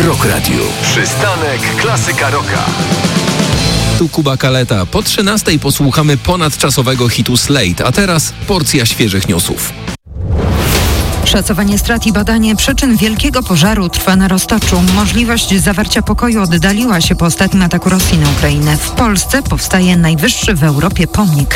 Rock Radio. Przystanek Klasyka Rocka. Tu Kuba Kaleta. Po 13:00 posłuchamy ponadczasowego hitu Slate, a teraz porcja świeżych newsów. Szacowanie strat i badanie przyczyn wielkiego pożaru trwa na roztoczu. Możliwość zawarcia pokoju oddaliła się po ostatnim ataku Rosji na Ukrainę. W Polsce powstaje najwyższy w Europie pomnik.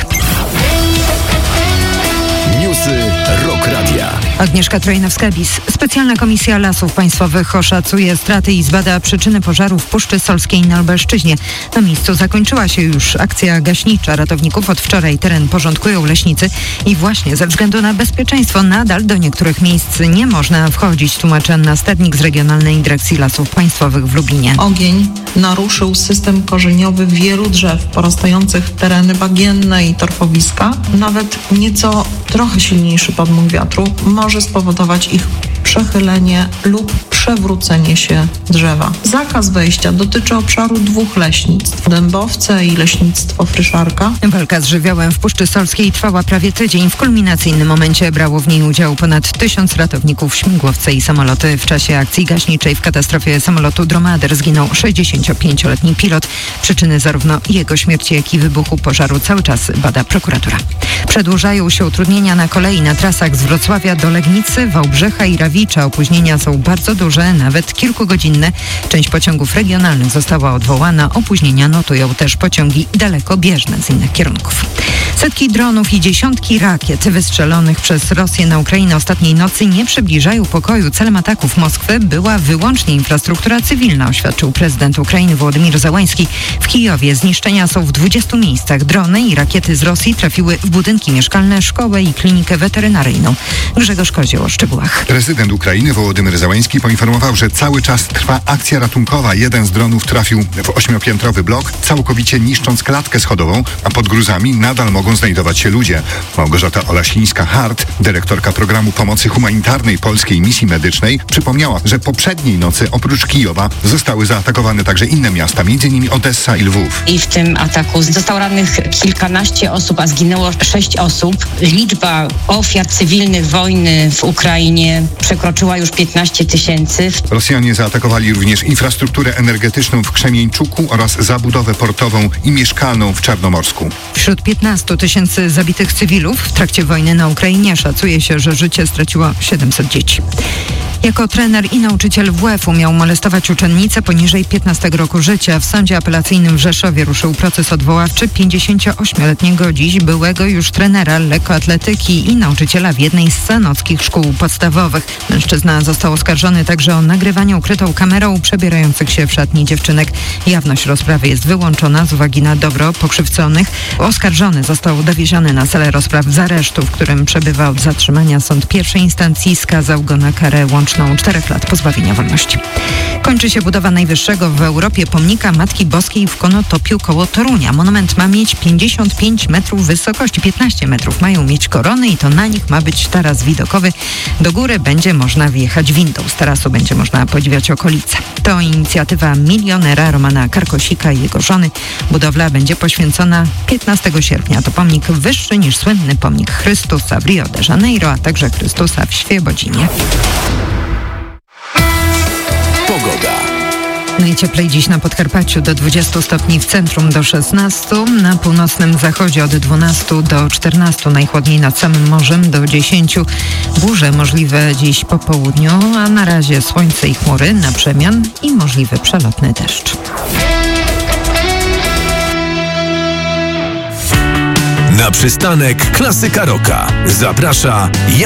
Newsy Rock Radia. Agnieszka Trojnowska-Bis. Specjalna Komisja Lasów Państwowych oszacuje straty i zbada przyczyny pożaru w Puszczy Solskiej na Lubelszczyźnie. Na miejscu zakończyła się już akcja gaśnicza. Ratowników od wczoraj teren porządkują leśnicy i właśnie ze względu na bezpieczeństwo nadal do niektórych miejsc nie można wchodzić, tłumaczy Anna Stadnik z Regionalnej Dyrekcji Lasów Państwowych w Lublinie. Ogień naruszył system korzeniowy wielu drzew porastających tereny bagienne i torfowiska. Nawet nieco trochę silniejszy podmuch wiatru może spowodować ich przechylenie lub przewrócenie się drzewa. Zakaz wejścia dotyczy obszaru 2 leśnictw: Dębowce i leśnictwo Fryszarka. Walka z żywiołem w Puszczy Solskiej trwała prawie tydzień. W kulminacyjnym momencie brało w niej udział ponad 1000 ratowników, śmigłowce i samoloty. W czasie akcji gaśniczej w katastrofie samolotu Dromader zginął 65-letni pilot. Przyczyny zarówno jego śmierci, jak i wybuchu pożaru cały czas bada prokuratura. Przedłużają się utrudnienia na kolei na trasach z Wrocławia do Legnicy, Wałbrzycha i Rawicza. Opóźnienia są bardzo duże, nawet kilkugodzinne. Część pociągów regionalnych została odwołana. Opóźnienia notują też pociągi dalekobieżne z innych kierunków. Setki dronów i dziesiątki rakiet wystrzelonych przez Rosję na Ukrainę ostatniej nocy nie przybliżają pokoju. Celem ataków Moskwy była wyłącznie infrastruktura cywilna, oświadczył prezydent Ukrainy Wołodymyr Zełański. W Kijowie zniszczenia są w 20 miejscach. Drony i rakiety z Rosji trafiły w budynki mieszkalne, szkołę i klinikę weterynaryjną. Grzegorz Kozioł o szczegółach. Prezydent Ukrainy Wołodymyr Zełański poinformował, że cały czas trwa akcja ratunkowa. Jeden z dronów trafił w 8-piętrowy blok, całkowicie niszcząc klatkę schodową, a pod gruzami nadal mogą znajdować się ludzie. Małgorzata Olasińska-Hart, dyrektorka programu pomocy humanitarnej Polskiej Misji Medycznej, przypomniała, że poprzedniej nocy oprócz Kijowa zostały zaatakowane także inne miasta, m.in. Odessa i Lwów. I w tym ataku zostało rannych kilkanaście osób, a zginęło 6 osób. Liczba ofiar cywilnych wojny w Ukrainie przekroczyła już 15 000. Rosjanie zaatakowali również infrastrukturę energetyczną w Krzemieńczuku oraz zabudowę portową i mieszkalną w Czarnomorsku. Wśród 15 000 zabitych cywilów w trakcie wojny na Ukrainie szacuje się, że życie straciło 700 dzieci. Jako trener i nauczyciel WF-u miał molestować uczennicę poniżej 15 roku życia. W sądzie apelacyjnym w Rzeszowie ruszył proces odwoławczy 58-letniego dziś byłego już trenera lekkoatletyki i nauczyciela w jednej z sanockich szkół podstawowych. Mężczyzna został oskarżony także o nagrywanie ukrytą kamerą przebierających się w szatni dziewczynek. Jawność rozprawy jest wyłączona z uwagi na dobro pokrzywdzonych. Oskarżony został dowieziony na salę rozpraw z aresztu, w którym przebywa od zatrzymania. Sąd pierwszej instancji skazał go na karę łączną 4 lat pozbawienia wolności. Kończy się budowa najwyższego w Europie pomnika Matki Boskiej w Konotopiu koło Torunia. Monument ma mieć 55 metrów wysokości, 15 metrów mają mieć korony i to na nich ma być taras widokowy. Do góry będzie można wjechać windą. Z tarasu będzie można podziwiać okolice. To inicjatywa milionera Romana Karkosika i jego żony. Budowla będzie poświęcona 15 sierpnia. To pomnik wyższy niż słynny pomnik Chrystusa w Rio de Janeiro, a także Chrystusa w Świebodzinie. Pogoda. Najcieplej dziś na Podkarpaciu do 20 stopni, w centrum do 16, na północnym zachodzie od 12 do 14, najchłodniej nad samym morzem do 10. Burze możliwe dziś po południu, a na razie słońce i chmury na przemian i możliwy przelotny deszcz. Na przystanek Klasyka Rocka zaprasza